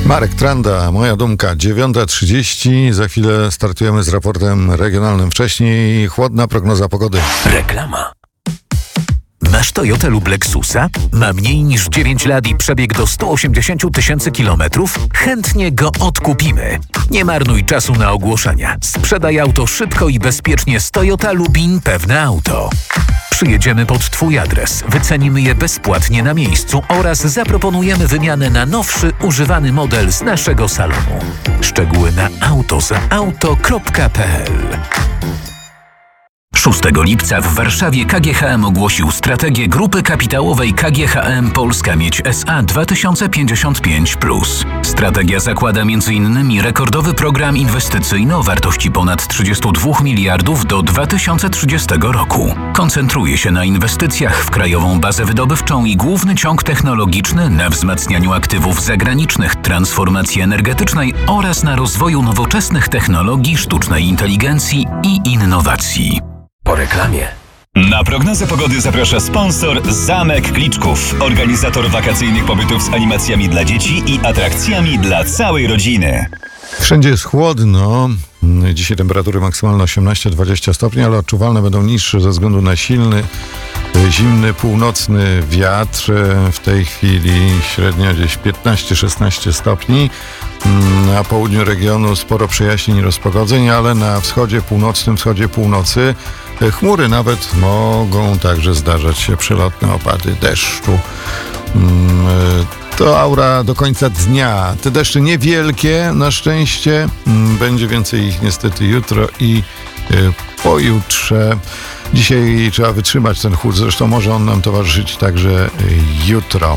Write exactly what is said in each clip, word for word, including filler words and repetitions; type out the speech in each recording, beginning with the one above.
Marek Tranda, Moja Dumka, dziewiąta trzydzieści. Za chwilę startujemy z raportem regionalnym. Wcześniej chłodna prognoza pogody. Reklama. Masz Toyotę lub Lexusa? Ma mniej niż dziewięć lat i przebieg do sto osiemdziesiąt tysięcy kilometrów? Chętnie go odkupimy. Nie marnuj czasu na ogłoszenia. Sprzedaj auto szybko i bezpiecznie z Toyota Lubin Pewne Auto. Przyjedziemy pod Twój adres, wycenimy je bezpłatnie na miejscu oraz zaproponujemy wymianę na nowszy, używany model z naszego salonu. Szczegóły na autozauto kropka p l. szóstego lipca w Warszawie K G H M ogłosił strategię grupy kapitałowej K G H M Polska Miedź S A dwa tysiące pięćdziesiąt pięć plus. Strategia zakłada między innymi rekordowy program inwestycyjny o wartości ponad trzydzieści dwa miliardów do dwa tysiące trzydziestego roku. Koncentruje się na inwestycjach w krajową bazę wydobywczą i główny ciąg technologiczny, na wzmacnianiu aktywów zagranicznych, transformacji energetycznej oraz na rozwoju nowoczesnych technologii, sztucznej inteligencji i innowacji. Po reklamie. Na prognozę pogody zaprasza sponsor Zamek Kliczków, organizator wakacyjnych pobytów z animacjami dla dzieci i atrakcjami dla całej rodziny. Wszędzie jest chłodno. Dzisiaj temperatury maksymalne osiemnaście do dwudziestu stopni, ale odczuwalne będą niższe ze względu na silny, zimny, północny wiatr. W tej chwili średnio gdzieś piętnaście do szesnastu stopni. Na południu regionu sporo przejaśnień i rozpogodzeń, ale na wschodzie północnym, wschodzie północy chmury nawet mogą także zdarzać się przelotne opady deszczu. To aura do końca dnia. Te deszcze niewielkie, na szczęście. Będzie więcej ich niestety jutro i pojutrze. Dzisiaj trzeba wytrzymać ten chłód, zresztą może on nam towarzyszyć także jutro.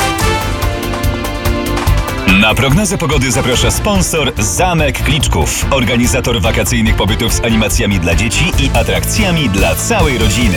Na prognozę pogody zaprasza sponsor Zamek Kliczków, organizator wakacyjnych pobytów z animacjami dla dzieci i atrakcjami dla całej rodziny.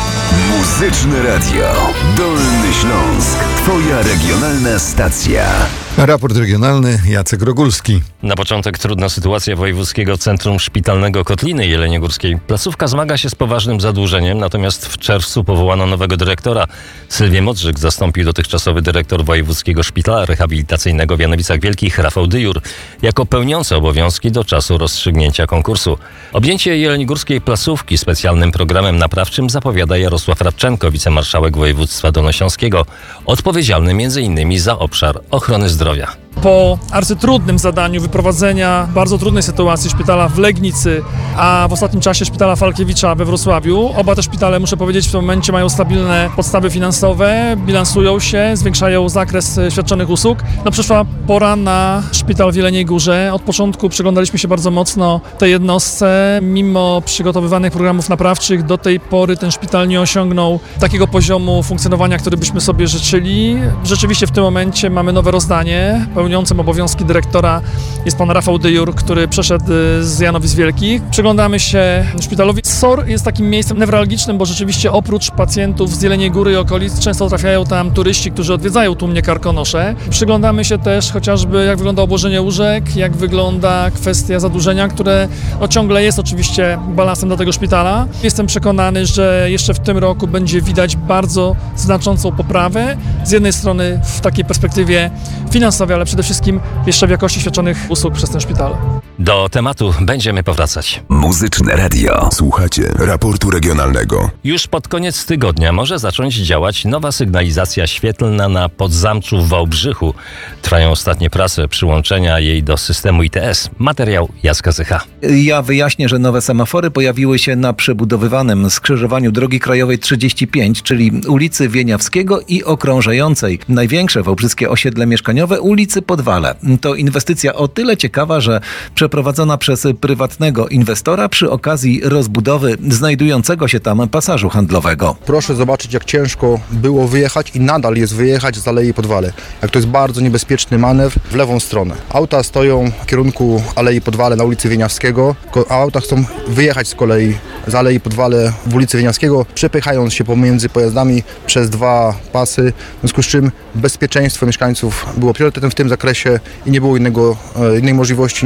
Muzyczne Radio Dolny Śląsk. Twoja regionalna stacja. Raport regionalny, Jacek Rogulski. Na początek trudna sytuacja Wojewódzkiego Centrum Szpitalnego Kotliny Jeleniogórskiej. Placówka zmaga się z poważnym zadłużeniem, natomiast w czerwcu powołano nowego dyrektora. Sylwię Modrzyk zastąpił dotychczasowy dyrektor Wojewódzkiego Szpitala Rehabilitacyjnego w Janowicach Wielkich, Rafał Dyjur, jako pełniący obowiązki do czasu rozstrzygnięcia konkursu. Objęcie jeleniogórskiej placówki specjalnym programem naprawczym zapowiada Jarosław Rabczenko, wicemarszałek województwa dolnośląskiego, odpowiedzialny między innymi za obszar ochrony zdrowia. Po arcytrudnym zadaniu wyprowadzenia bardzo trudnej sytuacji szpitala w Legnicy, a w ostatnim czasie szpitala Falkiewicza we Wrocławiu, oba te szpitale, muszę powiedzieć, w tym momencie mają stabilne podstawy finansowe, bilansują się, zwiększają zakres świadczonych usług. No przyszła pora na szpital w Jeleniej Górze. Od początku przyglądaliśmy się bardzo mocno tej jednostce. Mimo przygotowywanych programów naprawczych do tej pory ten szpital nie osiągnął takiego poziomu funkcjonowania, który byśmy sobie życzyli. Rzeczywiście w tym momencie mamy nowe rozdanie. Pełniącym obowiązki dyrektora jest pan Rafał Dyjur, który przeszedł z Janowic Wielkich. Przyglądamy się szpitalowi. S O R jest takim miejscem newralgicznym, bo rzeczywiście oprócz pacjentów z Jeleniej Góry i okolic często trafiają tam turyści, którzy odwiedzają tłumnie Karkonosze. Przyglądamy się też chociażby, jak wygląda obłożenie łóżek, jak wygląda kwestia zadłużenia, które no, ciągle jest oczywiście balansem dla tego szpitala. Jestem przekonany, że jeszcze w tym roku będzie widać bardzo znaczącą poprawę. Z jednej strony w takiej perspektywie finansowej, ale przede wszystkim jeszcze w jakości świadczonych usług przez ten szpital. Do tematu będziemy powracać. Muzyczne Radio. Słuchacie raportu regionalnego. Już pod koniec tygodnia może zacząć działać nowa sygnalizacja świetlna na Podzamczu w Wałbrzychu. Trwają ostatnie prace przyłączenia jej do systemu I T S. Materiał Jacka Zycha. Ja wyjaśnię, że nowe semafory pojawiły się na przebudowywanym skrzyżowaniu drogi krajowej trzydzieści pięć, czyli ulicy Wieniawskiego i okrążającej największe wałbrzyskie osiedle mieszkaniowe ulicy Podwale. To inwestycja o tyle ciekawa, że przeprowadzona przez prywatnego inwestora przy okazji rozbudowy znajdującego się tam pasażu handlowego. Proszę zobaczyć, jak ciężko było wyjechać i nadal jest wyjechać z Alei Podwale. Jak to jest bardzo niebezpieczny manewr w lewą stronę. Auta stoją w kierunku Alei Podwale na ulicy Wieniawskiego, a auta chcą wyjechać z kolei z Alei Podwale w ulicy Wieniawskiego, przepychając się pomiędzy pojazdami przez dwa pasy, w związku z czym bezpieczeństwo mieszkańców było priorytetem w tym zakresie i nie było innego, innej możliwości niż wprowadzenie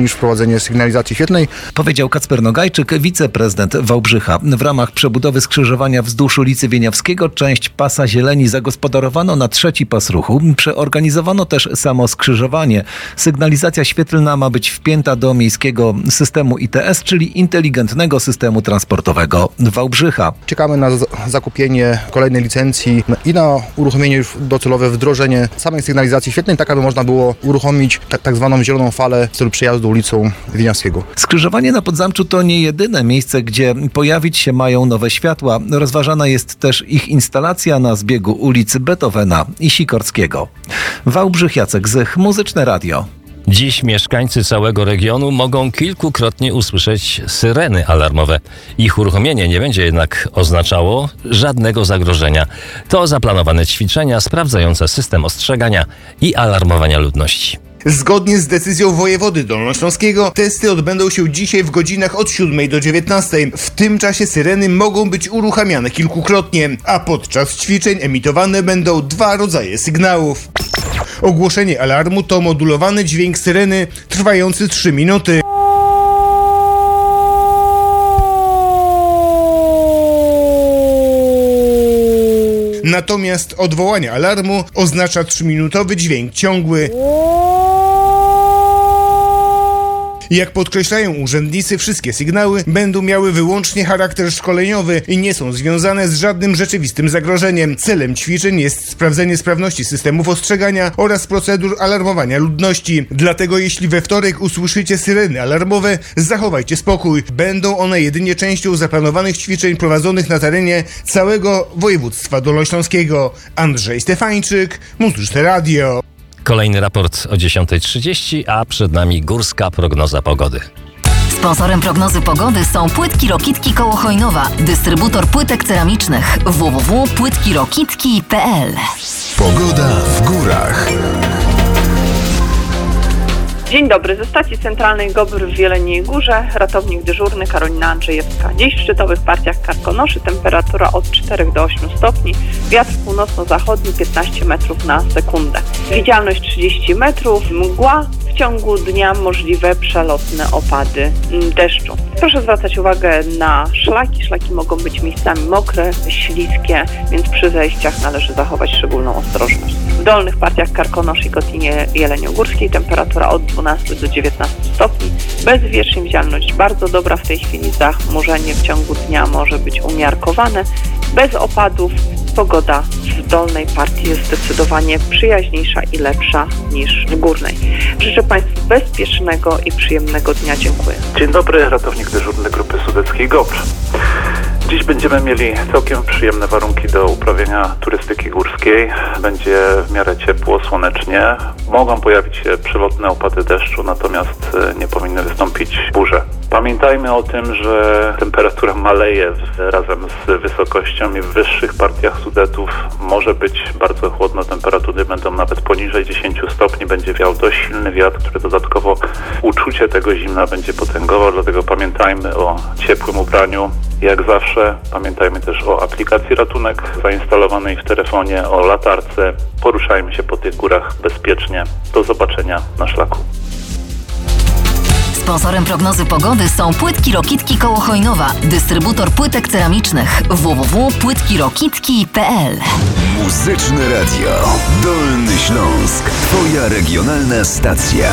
uszkodzenie sygnalizacji świetlnej. Powiedział Kacper Nogajczyk, wiceprezydent Wałbrzycha. W ramach przebudowy skrzyżowania wzdłuż ulicy Wieniawskiego część pasa zieleni zagospodarowano na trzeci pas ruchu. Przeorganizowano też samo skrzyżowanie. Sygnalizacja świetlna ma być wpięta do miejskiego systemu I T S, czyli inteligentnego systemu transportowego Wałbrzycha. Czekamy na zakupienie kolejnej licencji i na uruchomienie już docelowe wdrożenie samej sygnalizacji świetlnej, tak aby można było uruchomić tak, tak zwaną zieloną falę w celu przejazdu ulicą Wieniawskiego. Skrzyżowanie na Podzamczu to nie jedyne miejsce, gdzie pojawić się mają nowe światła. Rozważana jest też ich instalacja na zbiegu ulicy Beethovena i Sikorskiego. Wałbrzych, Jacek Zych, Muzyczne Radio. Dziś mieszkańcy całego regionu mogą kilkukrotnie usłyszeć syreny alarmowe. Ich uruchomienie nie będzie jednak oznaczało żadnego zagrożenia. To zaplanowane ćwiczenia sprawdzające system ostrzegania i alarmowania ludności. Zgodnie z decyzją wojewody dolnośląskiego testy odbędą się dzisiaj w godzinach od siódmej do dziewiętnastej. W tym czasie syreny mogą być uruchamiane kilkukrotnie, a podczas ćwiczeń emitowane będą dwa rodzaje sygnałów. Ogłoszenie alarmu to modulowany dźwięk syreny trwający trzy minuty. Natomiast odwołanie alarmu oznacza trzyminutowy dźwięk ciągły. Jak podkreślają urzędnicy, wszystkie sygnały będą miały wyłącznie charakter szkoleniowy i nie są związane z żadnym rzeczywistym zagrożeniem. Celem ćwiczeń jest sprawdzenie sprawności systemów ostrzegania oraz procedur alarmowania ludności. Dlatego jeśli we wtorek usłyszycie syreny alarmowe, zachowajcie spokój. Będą one jedynie częścią zaplanowanych ćwiczeń prowadzonych na terenie całego województwa dolnośląskiego. Andrzej Stefańczyk, Muzyczne Radio. Kolejny raport o dziesiątej trzydzieści, a przed nami górska prognoza pogody. Sponsorem prognozy pogody są Płytki Rokitki koło Chojnowa, dystrybutor płytek ceramicznych w w w kropka płytki rokitki kropka p l. Pogoda w górach. Dzień dobry, ze stacji centralnej Gobr w Jeleniej Górze, ratownik dyżurny Karolina Andrzejewska. Dziś w szczytowych partiach Karkonoszy temperatura od czterech do ośmiu stopni, wiatr północno-zachodni piętnaście metrów na sekundę. Widzialność trzydzieści metrów, mgła, w ciągu dnia możliwe przelotne opady deszczu. Proszę zwracać uwagę na szlaki. Szlaki mogą być miejscami mokre, śliskie, więc przy zejściach należy zachować szczególną ostrożność. W dolnych partiach Karkonosz i Kotinie Jeleniogórskiej temperatura od dwunastu do dziewiętnastu stopni. Bezwiecznie, widzialność bardzo dobra w tej chwili. Zachmurzenie w ciągu dnia może być umiarkowane. Bez opadów pogoda w dolnej partii jest zdecydowanie przyjaźniejsza i lepsza niż w górnej. Życzę Państwu bezpiecznego i przyjemnego dnia. Dziękuję. Dzień dobry, ratownik dyżurny Grupy Sudeckiej Gobr. Dziś będziemy mieli całkiem przyjemne warunki do uprawiania turystyki górskiej. Będzie w miarę ciepło, słonecznie. Mogą pojawić się przelotne opady deszczu, natomiast nie powinny wystąpić burze. Pamiętajmy o tym, że temperatura maleje razem z wysokością i w wyższych partiach Sudetów może być bardzo chłodno. Temperatury będą nawet poniżej dziesięciu stopni. Będzie wiał dość silny wiatr, który dodatkowo uczucie tego zimna będzie potęgował. Dlatego pamiętajmy o ciepłym ubraniu. Jak zawsze pamiętajmy też o aplikacji Ratunek zainstalowanej w telefonie, o latarce. Poruszajmy się po tych górach bezpiecznie. Do zobaczenia na szlaku. Sponsorem prognozy pogody są Płytki Rokitki koło Chojnowa, dystrybutor płytek ceramicznych w w w kropka płytki rokitki kropka p l. Muzyczne Radio. Dolny Śląsk. Twoja regionalna stacja.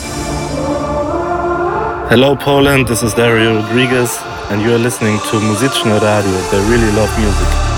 Hello Poland, this is Dario Rodriguez and you are listening to Muzyczne Radio. They really love music.